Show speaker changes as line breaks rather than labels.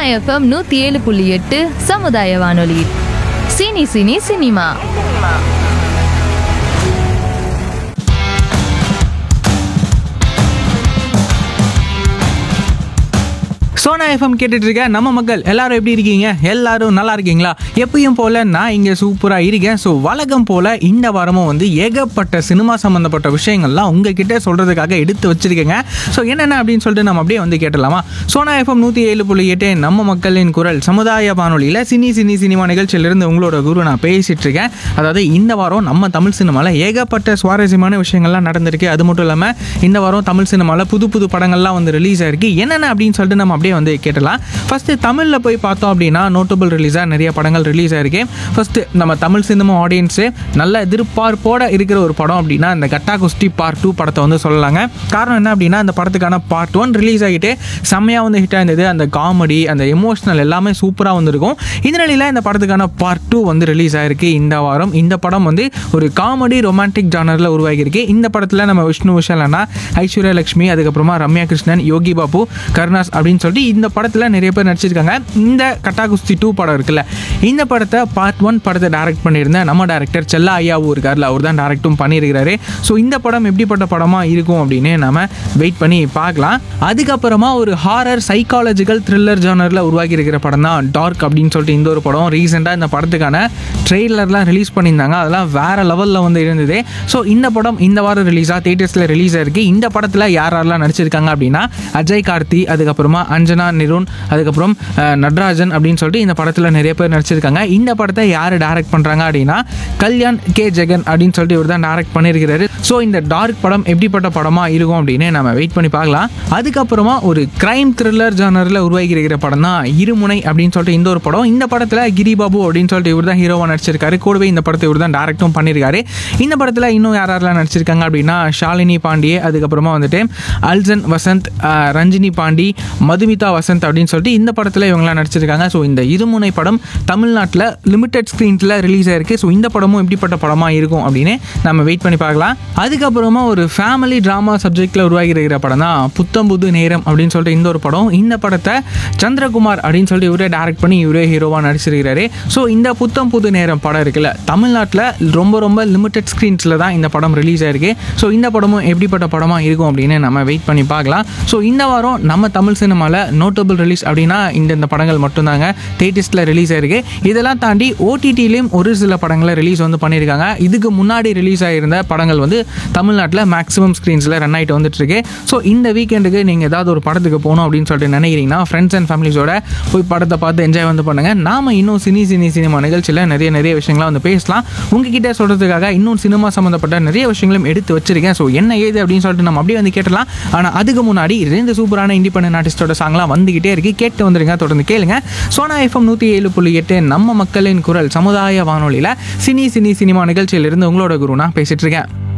FM 107.8 சமுதாய வானொலி. Cine cine cinema.
Sona FM கேட்டுட்டு இருக்க நம்ம மக்கள் எல்லாரும் எப்படி இருக்கீங்க? எல்லாரும் நல்லா இருக்கீங்களா? எப்பயும் போல நான் இங்கே சூப்பராக இருக்கேன். ஸோ வழக்கம் போல இந்த வாரமும் வந்து ஏகப்பட்ட சினிமா சம்மந்தப்பட்ட விஷயங்கள்லாம் உங்ககிட்ட சொல்கிறதுக்காக எடுத்து வச்சிருக்கேங்க. ஸோ என்னென்ன அப்படின்னு சொல்லிட்டு நம்ம அப்படியே வந்து கேட்டலாமா? சோனா எஃப்எம் 107.8 நம்ம மக்களின் குரல் சமுதாய வானொலியில் சினி சினிமா நிகழ்ச்சியிலிருந்து உங்களோட குரு நான் பேசிகிட்டு இருக்கேன். அதாவது இந்த வாரம் நம்ம தமிழ் சினிமாவில் ஏகப்பட்ட சுவாரஸ்யமான விஷயங்கள்லாம் நடந்திருக்கு. அது மட்டும் இல்லாமல் இந்த வாரம் தமிழ் சினிமாவில் புது படங்கள்லாம் வந்து ரிலீஸ் ஆயிருக்கு. என்னென்ன அப்படின்னு சொல்லிட்டு நம்ம அப்படியே வந்து கேட்டலாம். ஃபஸ்ட்டு தமிழில் போய் பார்த்தோம் அப்படின்னா நோட்டபிள் ரிலீஸாக நிறைய படங்கள் ரிலீஸ் ஆயிருக்கு. ஃபஸ்ட்டு நம்ம தமிழ் சினிமா ஆடியன்ஸு நல்ல எதிர்பார்ப்போடு இருக்கிற ஒரு படம் அப்படின்னா இந்த கட்டா குஸ்தி பார்ட் 2 படத்தை வந்து சொல்லலாங்க. காரணம் என்ன அப்படின்னா அந்த படத்துக்கான பார்ட் 1 ரிலீஸ் ஆகிட்டு செம்மையாக வந்து ஹிட் ஆயிருந்தது. அந்த காமெடி அந்த எமோஷனல் எல்லாமே சூப்பராக வந்துருக்கும். இந்த நிலையில் இந்த படத்துக்கான பார்ட் 2 வந்து ரிலீஸ் ஆயிருக்கு இந்த வாரம். இந்த படம் வந்து ஒரு காமெடி ரொமான்டிக் ஜானரில் உருவாகியிருக்கு. இந்த படத்தில் நம்ம விஷ்ணு விஷால் அண்ணா, ஐஸ்வர்யா லட்சுமி, அதுக்கப்புறமா ரம்யா கிருஷ்ணன், யோகி பாபு, கருணாஸ் அப்படின்னு சொல்லிட்டு இந்த படத்தில் நிறைய பேர் நடிச்சிருக்காங்க. இந்த கட்டா குஸ்தி 2 படம் இருக்குல்ல, இந்த படத்தை பார்ட் 1 படத்தை டைரக்ட் பண்ணியிருந்த நம்ம டைரக்டர் செல்லா ஐயாவும் இருக்கார்ல, அவர் தான் டைரக்டும் பண்ணியிருக்கிறாரு. ஸோ இந்த படம் எப்படிப்பட்ட படமாக இருக்கும் அப்படின்னு நம்ம வெயிட் பண்ணி பார்க்கலாம். அதுக்கப்புறமா ஒரு ஹாரர் சைக்காலஜிக்கல் த்ரில்லர் ஜானரில் உருவாக்கி இருக்கிற படம் தான் டார்க் அப்படின்னு சொல்லிட்டு இந்த ஒரு படம். ரீசெண்டாக இந்த படத்துக்கான ட்ரெய்லர்லாம் ரிலீஸ் பண்ணியிருந்தாங்க. அதெல்லாம் வேறு லெவலில் வந்து இருந்தது. ஸோ இந்த படம் இந்த வாரம் ரிலீஸாக தியேட்டர்ஸில் ரிலீஸ் ஆயிருக்கு. இந்த படத்தில் யாரெல்லாம் நடிச்சிருக்காங்க அப்படின்னா அஜய் கார்த்தி, அதுக்கப்புறமா அஞ்சனா நிருன், அதுக்கப்புறம் நட்ராஜன் அப்படின்னு சொல்லிட்டு இந்த படத்தில் நிறைய பேர் நடிச்சிருக்காங்க. இந்த படத்தை யார் டைரக்ட் பண்ணுறாங்க அப்படின்னா கல்யாண் கே ஜெகன் அப்படின்னு சொல்லிட்டு இவர் தான் டைரக்ட் பண்ணியிருக்கிறாரு. ஸோ இந்த டார்க் படம் எப்படிப்பட்ட படமாக இருக்கும் அப்படின்னு நம்ம வெயிட் பண்ணி பார்க்கலாம். அதுக்கப்புறமா ஒரு கிரைம் த்ரில்லர் ஜானரில் உருவாகி இருக்கிற படம் தான் இருமுனை அப்படின்னு சொல்லிட்டு இந்த ஒரு படம். இந்த படத்தில் கிரி பாபு அப்படின்னு சொல்லிட்டு இவர் தான் ஹீரோவாக நடிச்சிருக்காரு. கூடவே இந்த படத்தை இவர் தான் டைரக்டும் பண்ணியிருக்காரு. இந்த படத்தில் இன்னும் யாரெல்லாம் நடிச்சிருக்காங்க அப்படின்னா ஷாலினி பாண்டியே, அதுக்கப்புறமா வந்துட்டு அல்சன் வசந்த், ரஞ்சினி பாண்டி, மதுமிதா வசந்த் அப்படின்னு சொல்லிட்டு இந்த படத்தில் இவங்களாம் நடிச்சிருக்காங்க. ஸோ இந்த இருமுனை படம் தமிழ்நாட்டில் லிமிடெட் ஸ்க்ரீன்ஸில் ரிலீஸ் ஆயிருக்கு. ஸோ இந்த படமும் எப்படிப்பட்ட படமாக இருக்கும் அப்படின்னு நம்ம வெயிட் பண்ணி பார்க்கலாம். அதுக்கப்புறமா ஒரு ஃபேமிலி ட்ராமா சப்ஜெக்டில் உருவாகி இருக்கிற படம் தான் புத்தம்புது நேரம் அப்படின்னு சொல்லிட்டு இந்த ஒரு படம். இந்த படத்தை சந்திரகுமார் அப்படின்னு சொல்லிட்டு இவரே டைரக்ட் பண்ணி இவரே ஹீரோவாக நடிச்சிருக்கிறாரு. ஸோ இந்த புத்தம்புது நேரம் படம் இருக்குல்ல, தமிழ்நாட்டில் ரொம்ப லிமிடெட் ஸ்க்ரீன்ஸில் தான் இந்த படம் ரிலீஸ் ஆயிருக்கு. ஸோ இந்த படமும் எப்படிப்பட்ட படமாக இருக்கும் அப்படின்னு நம்ம வெயிட் பண்ணி பார்க்கலாம். ஸோ இந்த வாரம் நம்ம தமிழ் சினிமாவில் நோட்டபிள் ரிலீஸ் அப்படின்னா இந்த படங்கள் மட்டும்தாங்க தியேட்டர்ஸில் ரிலீஸ் ஆயிருக்கு. இதெல்லாம் தாண்டி ஓடிடிலையும் ஒரு சில படங்களை ரிலீஸ் வந்து பண்ணியிருக்காங்க. இதுக்கு முன்னாடி ரிலீஸ் ஆகியிருந்த படங்கள் வந்து தமிழ்நாட்டில் மேக்ஸிமம் ஸ்க்ரீன்ஸில் ரன் ஆகிட்டு வந்துட்டு இருக்கு. ஸோ இந்த வீக்கெண்டுக்கு நீங்கள் ஏதாவது ஒரு படத்துக்கு போகணும் அப்படின்னு சொல்லிட்டு நினைக்கிறீங்கன்னா ஃப்ரெண்ட்ஸ் அண்ட் ஃபேமிலிஸோட போய் படத்தை பார்த்து என்ஜாய் வந்து பண்ணுங்கள். நாம் இன்னும் சினிமா நிகழ்ச்சியில் நிறைய விஷயங்களாம் வந்து பேசலாம். உங்ககிட்ட சொல்கிறதுக்காக இன்னும் சினிமா சம்மந்தப்பட்ட நிறைய விஷயங்களும் எடுத்து வச்சிருக்கேன். ஸோ என்ன ஏது அப்படின்னு சொல்லிட்டு நம்ம அப்படியே வந்து கேட்டலாம். ஆனால் அதுக்கு முன்னாடி 2 சூப்பரான இண்டிபெண்டன்ட் ஆர்டிஸ்டோட சாங்லாம் வந்துகிட்டே இருக்கு. கேட்டு வந்துருங்க, தொடர்ந்து கேளுங்க. சோனா எஃப்எம் 107.8 நம்ம மக்களின் குரல் சமுதாய வானொலியில் சினிமா நிகழ்ச்சியிலிருந்து உங்களோட குரு நான் பேசிட்டு இருக்கேன்.